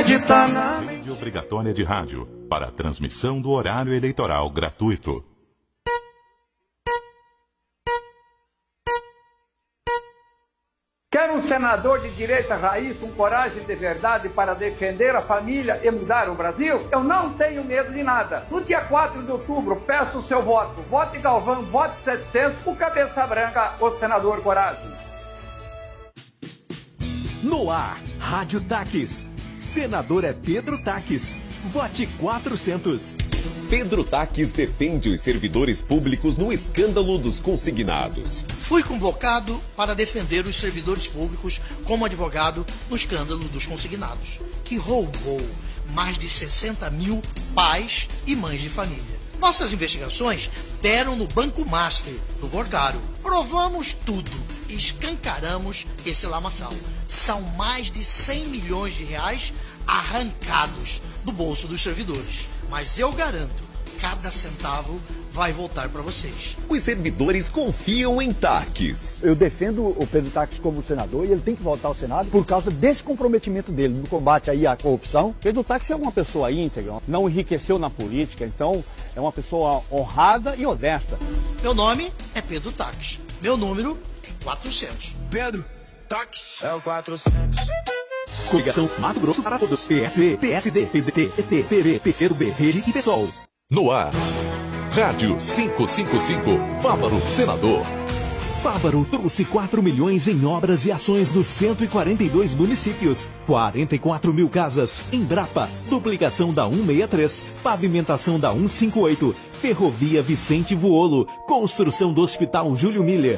acredita na... Rede obrigatória de rádio para a transmissão do horário eleitoral gratuito. Quer um senador de direita raiz com coragem de verdade para defender a família e mudar o Brasil? Eu não tenho medo de nada. No dia 4 de outubro, peço o seu voto. Vote Galvão, vote 700, o cabeça branca, o senador Coragem. No ar, Rádio Taques. Senador é Pedro Taques. Vote 400. Pedro Taques defende os servidores públicos no escândalo dos consignados. Fui convocado para defender os servidores públicos como advogado no escândalo dos consignados, que roubou mais de 60 mil pais e mães de família. Nossas investigações deram no Banco Master do Vorgaro. Provamos tudo e escancaramos esse lamaçal. São mais de 100 milhões de reais arrancados do bolso dos servidores. Mas eu garanto, cada centavo vai voltar para vocês. Os servidores confiam em Taques. Eu defendo o Pedro Taques como senador e ele tem que voltar ao Senado por causa desse comprometimento dele no combate aí à corrupção. Pedro Taques é uma pessoa íntegra, não enriqueceu na política, então é uma pessoa honrada e honesta. Meu nome é Pedro Taques. Meu número é 400. Pedro Taques é o 400. Coligação Mato Grosso para todos. PSC, PSD, PDT, PT, PV, PCdoB, Rede e PSOL. No ar, Rádio 555, Fávaro Senador. Fávaro trouxe 4 milhões em obras e ações nos 142 municípios. 44 mil casas. Embrapa, duplicação da 163, pavimentação da 158, Ferrovia Vicente Vuolo, construção do Hospital Júlio Miller.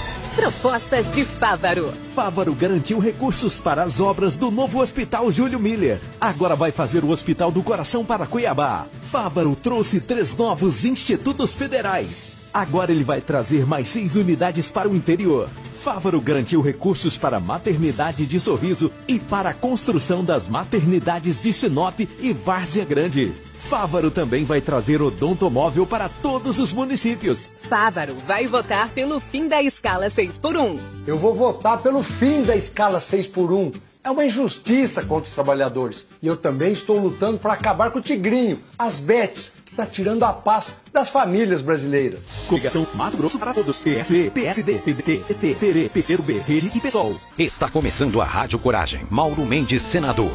Propostas de Fávaro. Fávaro garantiu recursos para as obras do novo Hospital Júlio Miller. Agora vai fazer o Hospital do Coração para Cuiabá. Fávaro trouxe 3 novos institutos federais. Agora ele vai trazer mais 6 unidades para o interior. Fávaro garantiu recursos para a maternidade de Sorriso e para a construção das maternidades de Sinop e Várzea Grande. Fávaro também vai trazer odontomóvel para todos os municípios. Fávaro vai votar pelo fim da escala 6x1. Eu vou votar pelo fim da escala 6x1. É uma injustiça contra os trabalhadores. E eu também estou lutando para acabar com o tigrinho, as bets, que está tirando a paz das famílias brasileiras. Coligação Mato Grosso para todos. PSC, PSD, PDT, PT, PV, PCdoB, Rede e PSOL. Está começando a Rádio Coragem. Mauro Mendes, senador.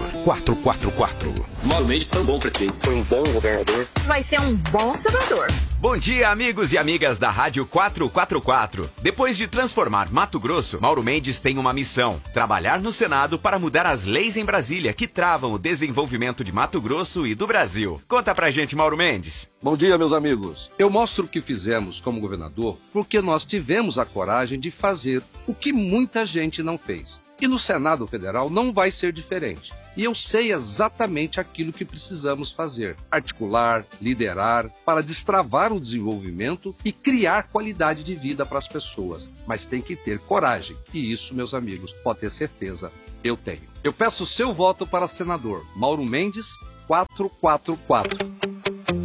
444. Mauro Mendes foi um bom prefeito, foi um bom governador. Vai ser um bom senador. Bom dia, amigos e amigas da Rádio 444. Depois de transformar Mato Grosso, Mauro Mendes tem uma missão: trabalhar no Senado para mudar as leis em Brasília que travam o desenvolvimento de Mato Grosso e do Brasil. Conta pra gente, Mauro Mendes. Bom dia, meus amigos. Eu mostro o que fizemos como governador porque nós tivemos a coragem de fazer o que muita gente não fez. E no Senado Federal não vai ser diferente. E eu sei exatamente aquilo que precisamos fazer: articular, liderar, para destravar o desenvolvimento e criar qualidade de vida para as pessoas. Mas tem que ter coragem. E isso, meus amigos, pode ter certeza, eu tenho. Eu peço o seu voto para senador. Mauro Mendes, 444.